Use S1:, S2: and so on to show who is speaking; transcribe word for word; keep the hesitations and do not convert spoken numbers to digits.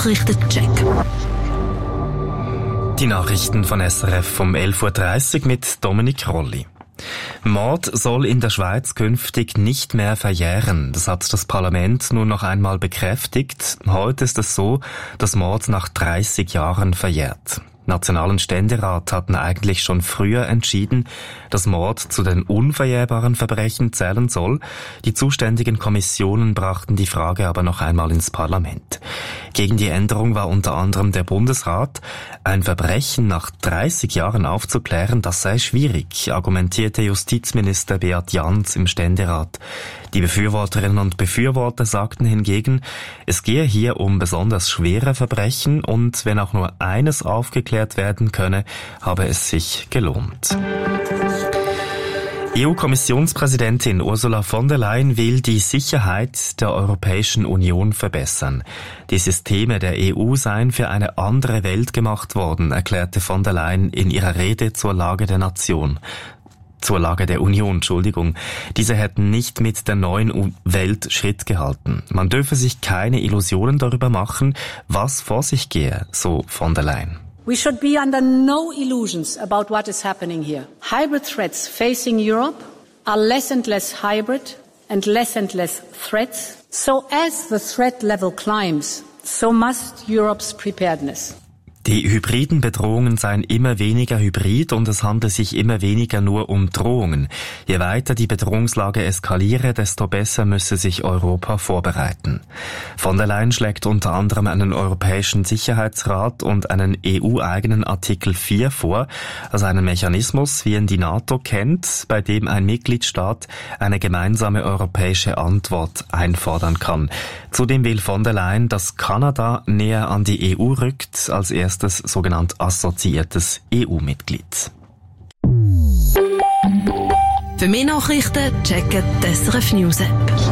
S1: Nachrichtencheck.
S2: Die Nachrichten von S R F um elf Uhr dreißig mit Dominik Rolli. Mord soll in der Schweiz künftig nicht mehr verjähren. Das hat das Parlament nun noch einmal bekräftigt. Heute ist es so, dass Mord nach dreißig Jahren verjährt. National- und Ständerat hatten eigentlich schon früher entschieden, dass Mord zu den unverjährbaren Verbrechen zählen soll. Die zuständigen Kommissionen brachten die Frage aber noch einmal ins Parlament. Gegen die Änderung war unter anderem der Bundesrat. Ein Verbrechen nach dreißig Jahren aufzuklären, das sei schwierig, argumentierte Justizminister Beat Jans im Ständerat. Die Befürworterinnen und Befürworter sagten hingegen, es gehe hier um besonders schwere Verbrechen und wenn auch nur eines aufgeklärt werden könne, habe es sich gelohnt. E U-Kommissionspräsidentin Ursula von der Leyen will die Sicherheit der Europäischen Union verbessern. Die Systeme der E U seien für eine andere Welt gemacht worden, erklärte von der Leyen in ihrer Rede zur Lage der Nation. Zur Lage der Union, Entschuldigung. Diese hätten nicht mit der neuen Welt Schritt gehalten. Man dürfe sich keine Illusionen darüber machen, was vor sich gehe, so von der Leyen.
S3: We should be under no illusions about what is happening here. Hybrid threats facing Europe are less and less hybrid and less and less threats. So as the threat level climbs, so must Europe's preparedness.
S2: Die hybriden Bedrohungen seien immer weniger hybrid und es handle sich immer weniger nur um Drohungen. Je weiter die Bedrohungslage eskaliere, desto besser müsse sich Europa vorbereiten. Von der Leyen schlägt unter anderem einen Europäischen Sicherheitsrat und einen E U-eigenen Artikel vier vor, also einen Mechanismus, wie ihn die NATO kennt, bei dem ein Mitgliedstaat eine gemeinsame europäische Antwort einfordern kann. Zudem will von der Leyen, dass Kanada näher an die E U rückt, als erstes sogenannt assoziiertes E U-Mitglied.
S1: Für mehr Nachrichten checken die S R F News App.